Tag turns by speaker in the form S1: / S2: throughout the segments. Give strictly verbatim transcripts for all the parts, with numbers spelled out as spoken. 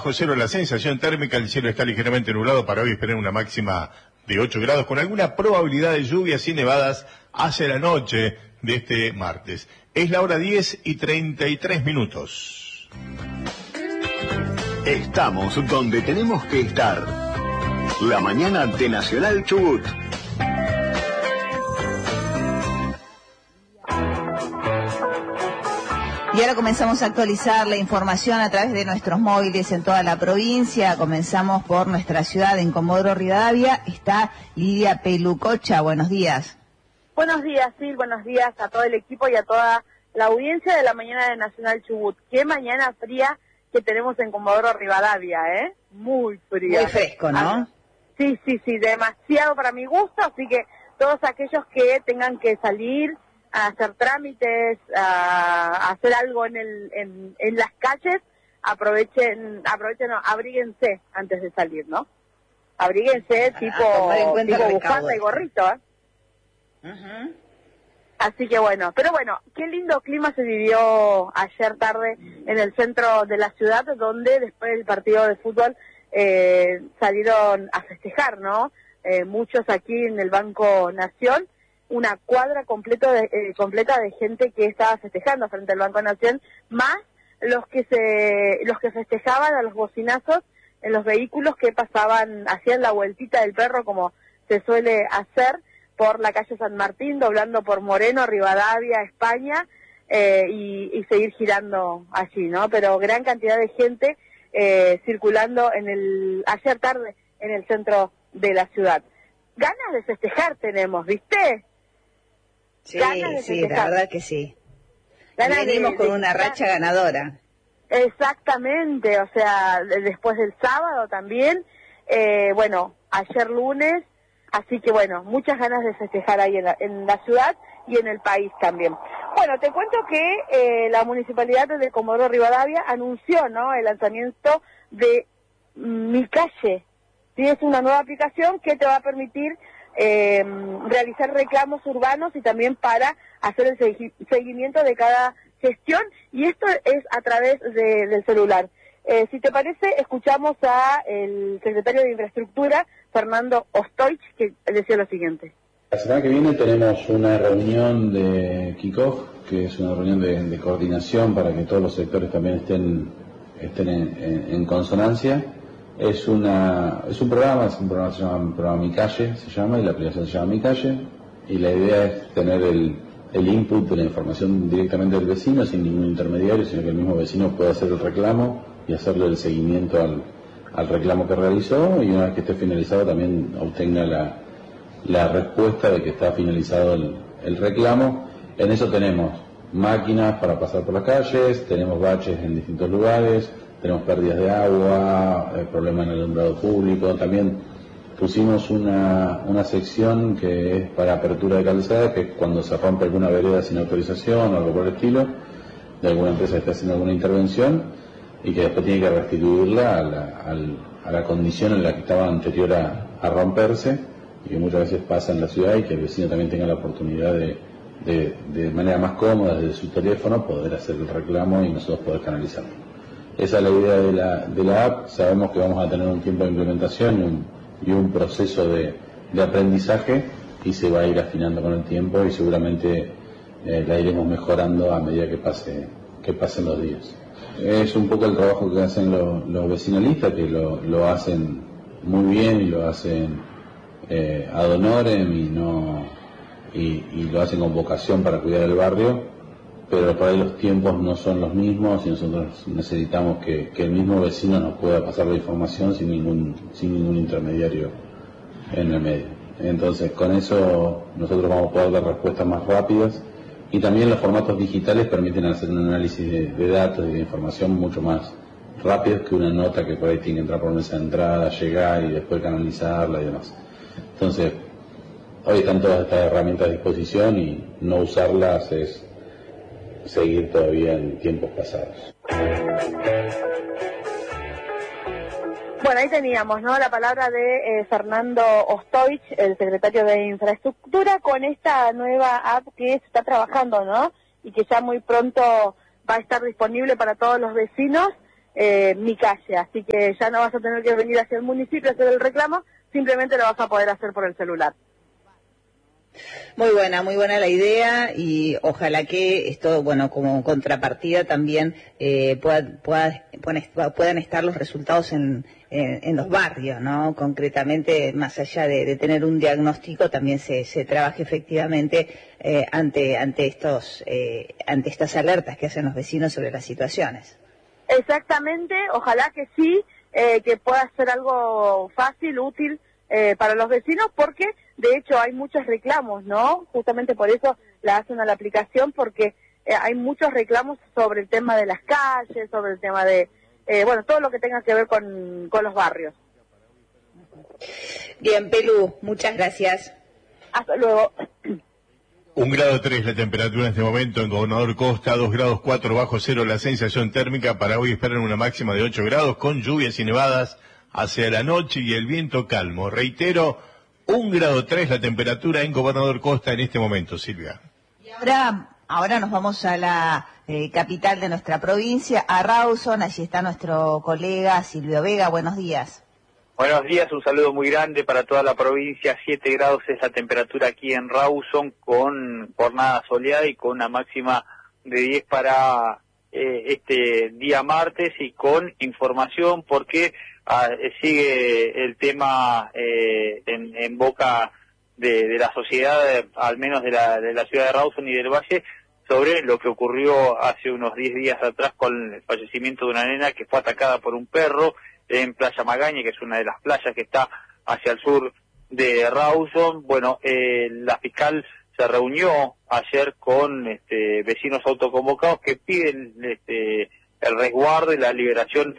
S1: bajo cero la sensación térmica, el cielo está ligeramente nublado para hoy, esperar una máxima de ocho grados, con alguna probabilidad de lluvias y nevadas hacia la noche de este martes. Es la hora diez y treinta y tres minutos.
S2: Estamos donde tenemos que estar. La mañana de Nacional Chubut.
S3: Y ahora comenzamos a actualizar la información a través de nuestros móviles en toda la provincia. Comenzamos por nuestra ciudad, en Comodoro Rivadavia. Está Lidia Pelucocha. Buenos días.
S4: Buenos días, Sil. Buenos días a todo el equipo y a toda la audiencia de la mañana de Nacional Chubut. Qué mañana fría que tenemos en Comodoro Rivadavia, ¿eh? Muy fría.
S3: Muy fresco, ¿no?
S4: Ah, sí, sí, sí, demasiado para mi gusto. Así que todos aquellos que tengan que salir a hacer trámites, a hacer algo en el en, en las calles, aprovechen, aprovechen, no, abríguense antes de salir, ¿no? Abríguense
S3: a,
S4: tipo,
S3: a
S4: tipo bufanda y gorrito, ¿eh?
S3: Uh-huh.
S4: Así que bueno, pero bueno, qué lindo clima se vivió ayer tarde en el centro de la ciudad, donde después del partido de fútbol eh, salieron a festejar, ¿no? Eh, muchos aquí en el Banco Nación, una cuadra completo de, eh, completa de gente que estaba festejando frente al Banco Nación, más los que se los que festejaban a los bocinazos en los vehículos que pasaban, hacían la vueltita del perro como se suele hacer por la calle San Martín, doblando por Moreno, Rivadavia, España, eh, y, y seguir girando allí, ¿no? Pero gran cantidad de gente eh, circulando en el ayer tarde en el centro de la ciudad. Ganas de festejar tenemos, ¿viste?
S3: Sí, sí, la verdad que sí.
S4: Ganas
S3: y venimos
S4: de,
S3: con
S4: de
S3: una racha ganadora.
S4: Exactamente, o sea, de, después del sábado también, eh, bueno, ayer lunes, así que bueno, muchas ganas de festejar ahí en la, en la ciudad y en el país también. Bueno, te cuento que eh, la Municipalidad de Comodoro Rivadavia anunció, ¿no?, el lanzamiento de Mi Calle. Sí, es una nueva aplicación que te va a permitir eh, realizar reclamos urbanos y también para hacer el segui- seguimiento de cada gestión, y esto es a través de, del celular. Eh, si te parece, escuchamos a el secretario de Infraestructura, Fernando Ostoich, que decía lo siguiente.
S5: La semana que viene tenemos una reunión de kick-off, que es una reunión de, de coordinación para que todos los sectores también estén, estén en, en, en consonancia. Es una es un programa, es un programa que se llama programa Mi Calle, se llama, y la aplicación se llama Mi Calle, y la idea es tener el, el input de la información directamente del vecino, sin ningún intermediario, sino que el mismo vecino pueda hacer el reclamo y hacerle el seguimiento al, al reclamo que realizó, y una vez que esté finalizado también obtenga la, la respuesta de que está finalizado el, el reclamo. En eso tenemos máquinas para pasar por las calles, tenemos baches en distintos lugares, tenemos pérdidas de agua, eh, problemas en el alumbrado público. También pusimos una, una sección que es para apertura de calzada, que es cuando se rompe alguna vereda sin autorización o algo por el estilo, de alguna empresa que está haciendo alguna intervención, y que después tiene que restituirla a la, al, a la condición en la que estaba anterior a, a romperse, y que muchas veces pasa en la ciudad, y que el vecino también tenga la oportunidad de, de, de manera más cómoda desde su teléfono poder hacer el reclamo y nosotros poder canalizarlo. Esa es la idea de la, de la app. Sabemos que vamos a tener un tiempo de implementación y un, y un proceso de, de aprendizaje, y se va a ir afinando con el tiempo, y seguramente eh, la iremos mejorando a medida que pase que pasen los días. Es un poco el trabajo que hacen los, los vecinalistas, que lo, lo hacen muy bien y lo hacen eh, ad honorem y, no, y, y lo hacen con vocación para cuidar el barrio. Pero por ahí los tiempos no son los mismos, y nosotros necesitamos que, que el mismo vecino nos pueda pasar la información sin ningún sin ningún intermediario en el medio. Entonces, con eso nosotros vamos a poder dar respuestas más rápidas, y también los formatos digitales permiten hacer un análisis de, de datos y de información mucho más rápidos que una nota que por ahí tiene que entrar por mesa de entrada, llegar y después canalizarla y demás. Entonces, hoy están todas estas herramientas a disposición, y no usarlas es seguir todavía en tiempos pasados.
S4: Bueno, ahí teníamos, ¿no?, la palabra de eh, Fernando Ostoich, el secretario de Infraestructura, con esta nueva app que se está trabajando, ¿no?, y que ya muy pronto va a estar disponible para todos los vecinos, eh, mi calle, así que ya no vas a tener que venir hacia el municipio a hacer el reclamo, simplemente lo vas a poder hacer por el celular.
S3: Muy buena, muy buena la idea y ojalá que esto, bueno, como contrapartida también eh, pueda, pueda, puedan estar los resultados en, en, en los barrios, ¿no? Concretamente, más allá de, de tener un diagnóstico, también se, se trabaje efectivamente eh, ante ante estos eh, ante estas alertas que hacen los vecinos sobre las situaciones.
S4: Exactamente, ojalá que sí, eh, que pueda ser algo fácil, útil eh, para los vecinos, porque de hecho hay muchos reclamos, ¿no? Justamente por eso la hacen a la aplicación, porque eh, hay muchos reclamos sobre el tema de las calles, sobre el tema de, eh, bueno, todo lo que tenga que ver con, con los barrios.
S3: Bien, Pelu, muchas gracias.
S4: Hasta luego.
S1: Un grado tres la temperatura en este momento en Gobernador Costa, dos grados cuatro bajo cero la sensación térmica. Para hoy esperan una máxima de ocho grados con lluvias y nevadas hacia la noche y el viento calmo. Reitero, un grado tres la temperatura en Gobernador Costa en este momento, Silvia.
S3: Y ahora, ahora nos vamos a la eh, capital de nuestra provincia, a Rawson. Allí está nuestro colega Silvio Vega. Buenos días.
S6: Buenos días, un saludo muy grande para toda la provincia. Siete grados es la temperatura aquí en Rawson, con jornada soleada y con una máxima de diez para eh, este día martes, y con información porque ah, sigue el tema eh, en, en boca de, de la sociedad, eh, al menos de la, de la ciudad de Rawson y del Valle, sobre lo que ocurrió hace unos diez días atrás con el fallecimiento de una nena que fue atacada por un perro en Playa Magaña, que es una de las playas que está hacia el sur de Rawson. Bueno, eh, la fiscal se reunió ayer con este, vecinos autoconvocados que piden este, el resguardo y la liberación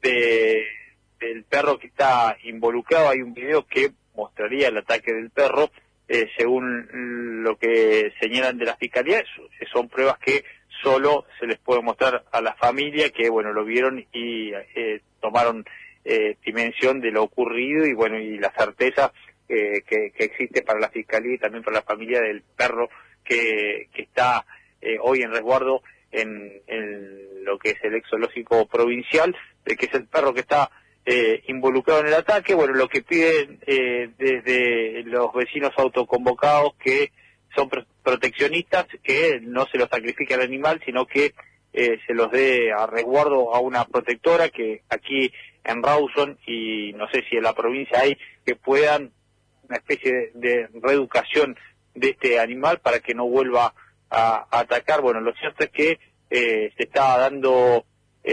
S6: de, del perro que está involucrado. Hay un video que mostraría el ataque del perro, eh, según lo que señalan de la fiscalía. Son pruebas que solo se les puede mostrar a la familia, que bueno, lo vieron y eh, tomaron eh, dimensión de lo ocurrido, y bueno, y la certeza eh, que, que existe para la fiscalía y también para la familia del perro que, que está eh, hoy en resguardo en, en lo que es el ex zoológico provincial, de que es el perro que está eh, involucrado en el ataque. Bueno, lo que piden eh, desde los vecinos autoconvocados, que son pro proteccionistas, que no se los sacrifique al animal, sino que eh, se los dé a resguardo a una protectora, que aquí en Rawson, y no sé si en la provincia hay, que puedan una especie de, de reeducación de este animal para que no vuelva a, a atacar. Bueno, lo cierto es que eh, se está dando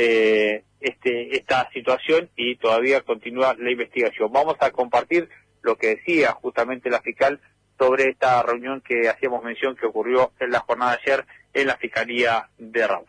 S6: eh, este esta situación y todavía continúa la investigación. Vamos a compartir lo que decía justamente la fiscal sobre esta reunión que hacíamos mención, que ocurrió en la jornada de ayer en la Fiscalía de Rawson.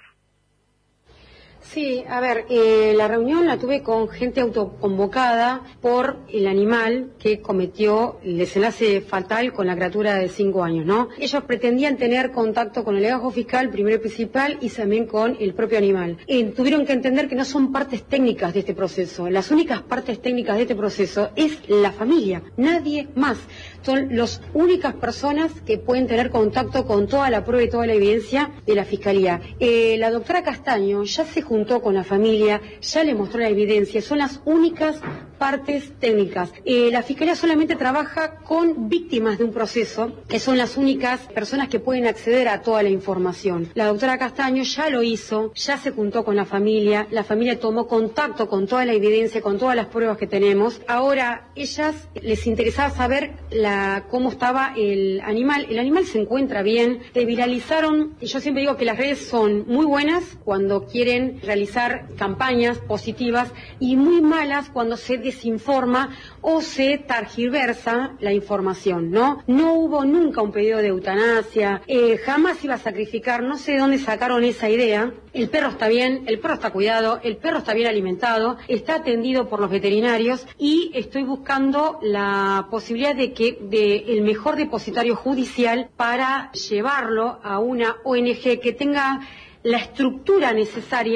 S7: Sí, a ver, eh, la reunión la tuve con gente autoconvocada por el animal que cometió el desenlace fatal con la criatura de cinco años, ¿no? Ellos pretendían tener contacto con el legajo fiscal, primero y principal, y también con el propio animal. Eh, tuvieron que entender que no son partes técnicas de este proceso. Las únicas partes técnicas de este proceso es la familia, nadie más. Son las únicas personas que pueden tener contacto con toda la prueba y toda la evidencia de la Fiscalía. Eh, la doctora Castaño ya se juntó con la familia, ya le mostró la evidencia, son las únicas partes técnicas. Eh, la Fiscalía solamente trabaja con víctimas de un proceso, que son las únicas personas que pueden acceder a toda la información. La doctora Castaño ya lo hizo, ya se juntó con la familia, la familia tomó contacto con toda la evidencia, con todas las pruebas que tenemos. Ahora, ellas les interesaba saber la, cómo estaba el animal. El animal se encuentra bien, le viralizaron, y yo siempre digo que las redes son muy buenas cuando quieren realizar campañas positivas y muy malas cuando se desinforma o se targiversa la información, ¿no? No hubo nunca un pedido de eutanasia, eh, jamás iba a sacrificar, no sé de dónde sacaron esa idea. El perro está bien, el perro está cuidado, el perro está bien alimentado, está atendido por los veterinarios, y estoy buscando la posibilidad de que de el mejor depositario judicial para llevarlo a una O N G que tenga la estructura necesaria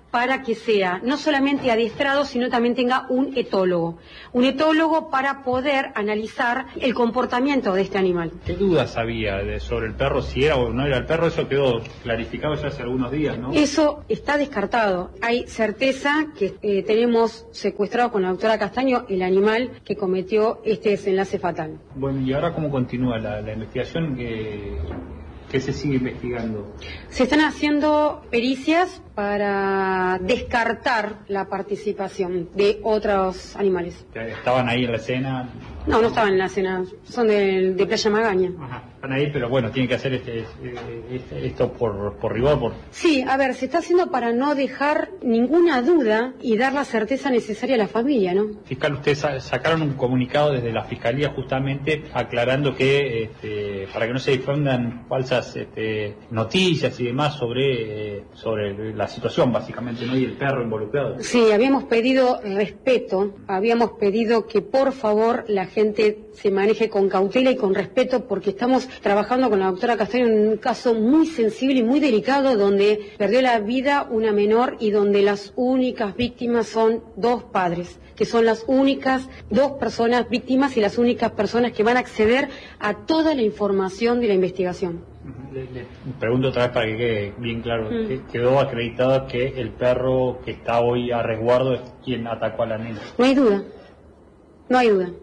S7: para que sea no solamente adiestrado, sino también tenga un etólogo. Un etólogo para poder analizar el comportamiento de este animal.
S8: ¿Qué dudas había de, sobre el perro? Si era o no era el perro, eso quedó clarificado ya hace algunos días, ¿no?
S7: Eso está descartado. Hay certeza que eh, tenemos secuestrado con la doctora Castaño el animal que cometió este desenlace fatal.
S8: Bueno, ¿y ahora cómo continúa la, la investigación? ¿Qué, qué se sigue investigando?
S7: Se están haciendo pericias para descartar la participación de otros animales.
S8: ¿Estaban ahí en la escena?
S7: No, no estaban en la escena, son de, de Playa Magaña.
S8: Ajá, están ahí, pero bueno, tienen que hacer este, este, esto por, por rigor. Por...
S7: Sí, a ver, se está haciendo para no dejar ninguna duda y dar la certeza necesaria a la familia, ¿no?
S8: Fiscal, ustedes sacaron un comunicado desde la Fiscalía justamente aclarando que este, para que no se difundan falsas este, noticias y demás sobre, eh, sobre la situación, básicamente, ¿no? Y el perro involucrado.
S7: Sí, habíamos pedido respeto, habíamos pedido que por favor la gente se maneje con cautela y con respeto, porque estamos trabajando con la doctora Castaño en un caso muy sensible y muy delicado, donde perdió la vida una menor y donde las únicas víctimas son dos padres, que son las únicas dos personas víctimas y las únicas personas que van a acceder a toda la información de la investigación.
S8: Le, le pregunto otra vez para que quede bien claro, mm. ¿quedó acreditado que el perro que está hoy a resguardo es quien atacó a la nena?
S7: No hay duda, no hay duda.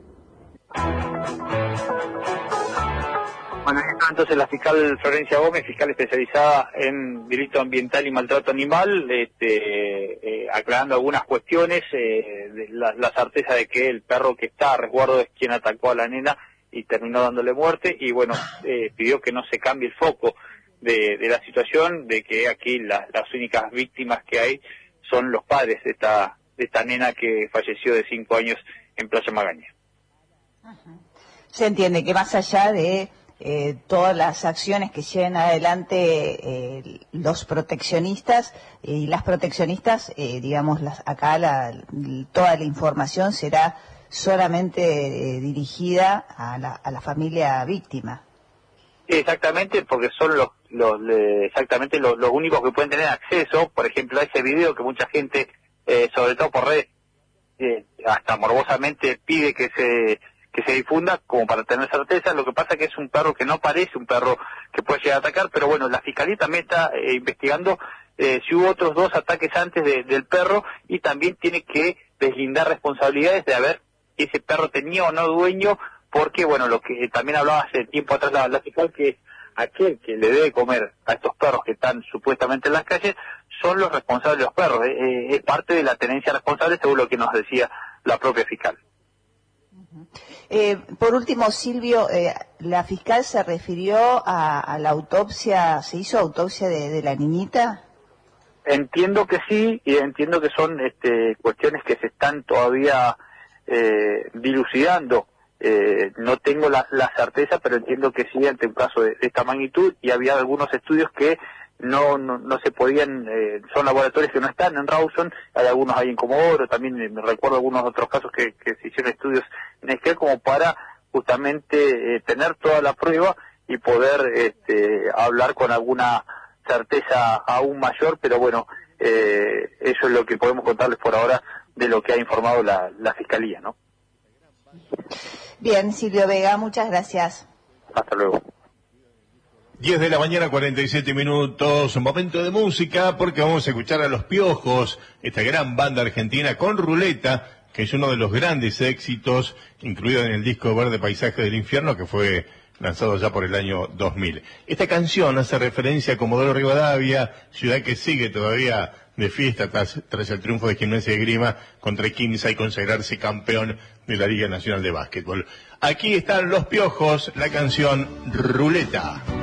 S6: Bueno, entonces la fiscal Florencia Gómez, fiscal especializada en delito ambiental y maltrato animal, este, eh, aclarando algunas cuestiones, eh, de la, la certeza de que el perro que está a resguardo es quien atacó a la nena y terminó dándole muerte, y bueno, eh, pidió que no se cambie el foco de, de la situación, de que aquí la, las únicas víctimas que hay son los padres de esta, de esta nena que falleció de cinco años en Playa Magaña.
S3: Se entiende que más allá de eh, todas las acciones que lleven adelante eh, los proteccionistas eh, y las proteccionistas, eh, digamos, las, acá la, toda la información será solamente eh, dirigida a la, a la familia víctima.
S6: Exactamente, porque son los, los le, exactamente los, los únicos que pueden tener acceso, por ejemplo, a ese video que mucha gente, eh, sobre todo por redes, eh, hasta morbosamente pide que se que se difunda como para tener certeza. Lo que pasa que es un perro que no parece un perro que puede llegar a atacar, pero bueno, la Fiscalía también está eh, investigando eh, si hubo otros dos ataques antes de, del perro, y también tiene que deslindar responsabilidades de a ver si ese perro tenía o no dueño, porque bueno, lo que también hablaba hace tiempo atrás la, la fiscal, que es aquel que le debe comer a estos perros que están supuestamente en las calles, son los responsables de los perros. Eh, eh, es parte de la tenencia responsable, según lo que nos decía la propia fiscal.
S3: Eh, por último, Silvio, eh, la fiscal se refirió a, a la autopsia, ¿se hizo autopsia de, de la niñita?
S6: Entiendo que sí, y entiendo que son este, cuestiones que se están todavía eh, dilucidando. Eh, no tengo la, la certeza, pero entiendo que sí, ante un caso de, de esta magnitud, y había algunos estudios que no no, no se podían, eh, son laboratorios que no están en Rawson, hay algunos ahí en Comodoro, también me recuerdo algunos otros casos que, que se hicieron estudios en Esquel, como para justamente eh, tener toda la prueba y poder este, hablar con alguna certeza aún mayor, pero bueno, eh, eso es lo que podemos contarles por ahora de lo que ha informado la, la Fiscalía, ¿no?
S3: Bien, Silvio Vega, muchas gracias.
S6: Hasta luego.
S1: diez de la mañana, cuarenta y siete minutos, momento de música, porque vamos a escuchar a Los Piojos, esta gran banda argentina con Ruleta, que es uno de los grandes éxitos, incluido en el disco Verde Paisaje del Infierno, que fue lanzado ya por el año dos mil. Esta canción hace referencia a Comodoro Rivadavia, ciudad que sigue todavía de fiesta tras, tras el triunfo de Gimnasia de Esgrima contra Quimsa y consagrarse campeón de la Liga Nacional de Básquetbol. Aquí están Los Piojos, la canción Ruleta.